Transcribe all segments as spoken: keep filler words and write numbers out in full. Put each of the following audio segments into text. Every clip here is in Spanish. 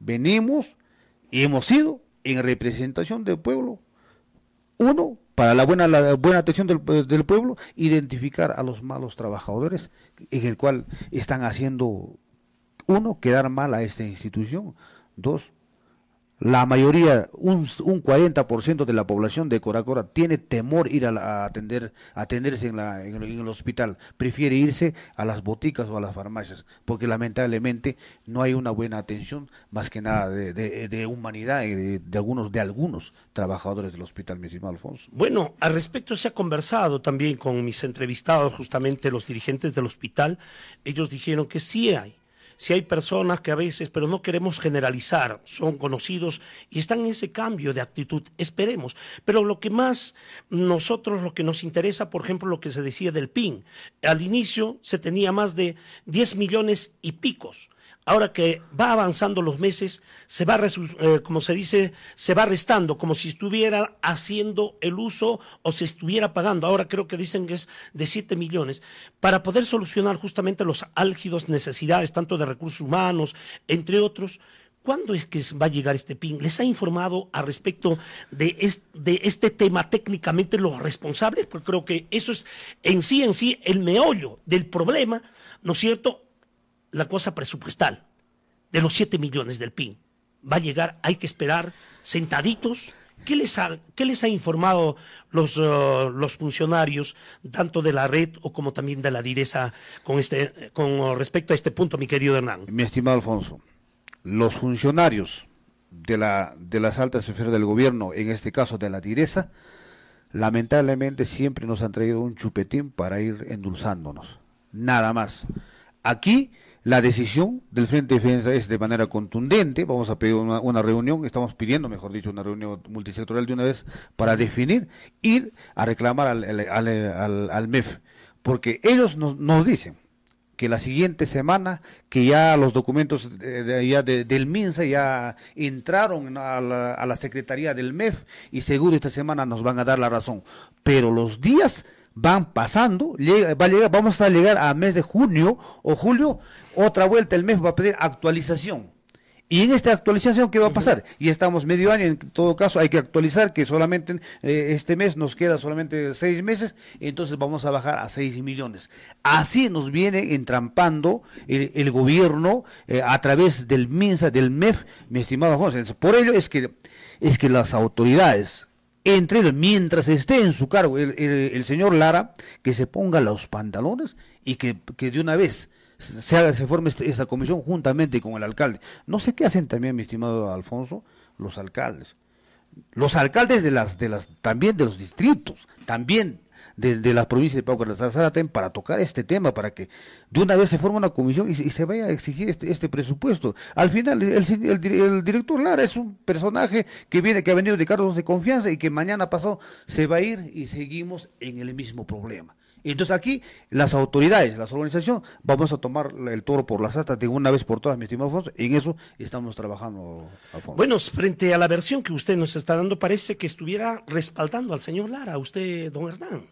venimos y hemos sido en representación del pueblo. Uno, para la buena, la buena atención del, del pueblo, identificar a los malos trabajadores, en el cual están haciendo, uno, quedar mal a esta institución. Dos, la mayoría, un, un cuarenta por ciento de la población de Coracora tiene temor ir a, la, a atender, a atenderse en, la, en, el, en el hospital, prefiere irse a las boticas o a las farmacias, porque lamentablemente no hay una buena atención, más que nada de, de, de humanidad, de, de algunos de algunos trabajadores del hospital, mi estimado Alfonso. Bueno, al respecto se ha conversado también con mis entrevistados, justamente los dirigentes del hospital. Ellos dijeron que sí hay. Si hay personas que a veces, pero no queremos generalizar, son conocidos y están en ese cambio de actitud, esperemos. Pero lo que más nosotros, lo que nos interesa, por ejemplo, lo que se decía del P I N, al inicio se tenía más de diez millones y picos. Ahora que va avanzando los meses, se va, eh, como se dice, se va restando, como si estuviera haciendo el uso o se estuviera pagando. Ahora creo que dicen que es de siete millones, para poder solucionar justamente los álgidos necesidades, tanto de recursos humanos, entre otros. ¿Cuándo es que va a llegar este P I N? ¿Les ha informado al respecto de este, de este tema técnicamente los responsables? Porque creo que eso es en sí, en sí, el meollo del problema, ¿no es cierto?, la cosa presupuestal de los siete millones del P I N. Va a llegar, hay que esperar, sentaditos. ¿Qué les ha, qué les ha informado los, uh, los funcionarios, tanto de la red o como también de la Direza, con, este, con respecto a este punto, mi querido Hernán? Mi estimado Alfonso, los funcionarios de, la, de las altas esferas del gobierno, en este caso de la Direza, lamentablemente siempre nos han traído un chupetín para ir endulzándonos. Nada más. Aquí la decisión del Frente de Defensa es de manera contundente. Vamos a pedir una, una reunión, estamos pidiendo, mejor dicho, una reunión multisectorial de una vez para definir, ir a reclamar al, al, al, al, al M E F, porque ellos nos, nos dicen que la siguiente semana, que ya los documentos de, de, ya de, del MINSA ya entraron a la, a la Secretaría del M E F y seguro esta semana nos van a dar la razón, pero los días van pasando, llega, va a llegar, vamos a llegar a mes de junio o julio, otra vuelta el M E F va a pedir actualización. Y en esta actualización, ¿qué va a pasar? Y estamos medio año, en todo caso hay que actualizar, que solamente eh, este mes nos queda solamente seis meses, entonces vamos a bajar a seis millones. Así nos viene entrampando el, el gobierno eh, a través del MINSA, del M E F, mi estimado José. Por ello es que, es que las autoridades, entre ellos, mientras esté en su cargo el, el, el señor Lara, que se ponga los pantalones y que, que de una vez se haga, se forme este, esta comisión juntamente con el alcalde. No sé qué hacen también, mi estimado Alfonso, los alcaldes. Los alcaldes de las, de las, también de los distritos, también de, de las provincias de Pauca de Zárate, para tocar este tema, para que de una vez se forme una comisión y, y se vaya a exigir este, este presupuesto. Al final, el, el, el director Lara es un personaje que viene, que ha venido de cargos de confianza y que mañana pasado se va a ir y seguimos en el mismo problema. Entonces aquí las autoridades, las organizaciones, vamos a tomar el toro por las astas de una vez por todas, mi estimado Alfonso. En eso estamos trabajando, Alfonso. Bueno, frente a la versión que usted nos está dando, parece que estuviera respaldando al señor Lara, usted, don Hernán.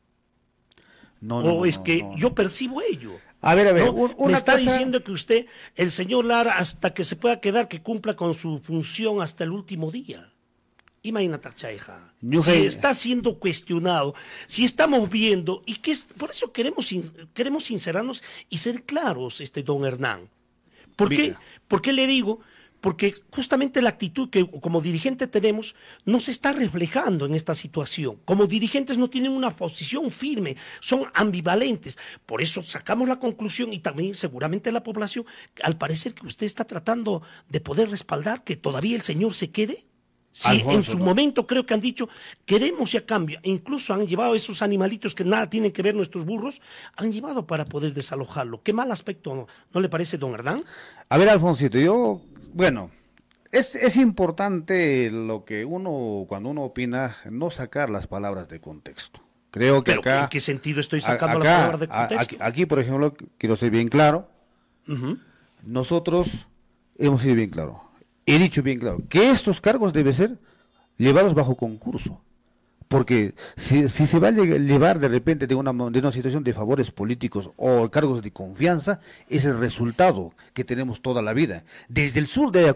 No, no, o no, es no, que no, no. yo percibo ello. A ver, a ver. ¿No? Un, una Me está cosa... diciendo que usted, el señor Lara, hasta que se pueda quedar, que cumpla con su función hasta el último día. Imagínate, Chaija, si está siendo cuestionado, si estamos viendo, y que es, por eso queremos, queremos sincerarnos y ser claros, este don Hernán. ¿Por qué? ¿Por qué le digo? Porque justamente la actitud que como dirigente tenemos no se está reflejando en esta situación. Como dirigentes no tienen una posición firme, son ambivalentes. Por eso sacamos la conclusión, y también seguramente la población, al parecer que usted está tratando de poder respaldar que todavía el señor se quede. Sí, Alfonso, en su no. momento creo que han dicho, queremos y a cambio, e incluso han llevado esos animalitos que nada tienen que ver nuestros burros, han llevado para poder desalojarlo. ¿Qué mal aspecto no, no le parece, don Hernán? A ver, Alfonsito, yo, bueno, es, es importante lo que uno, cuando uno opina, no sacar las palabras de contexto. Creo que ¿Pero acá... ¿en qué sentido estoy sacando acá, las palabras de contexto? Aquí, aquí, por ejemplo, quiero ser bien claro, uh-huh. nosotros hemos sido bien claros. He dicho bien claro que estos cargos deben ser llevados bajo concurso, porque si, si se va a llevar de repente de una, de una situación de favores políticos o cargos de confianza, es el resultado que tenemos toda la vida. Desde el sur de,